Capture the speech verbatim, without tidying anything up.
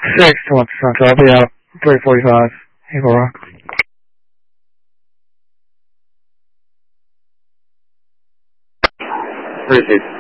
Six to one Central. I'll be out three forty-five. Eagle Rock. Three six.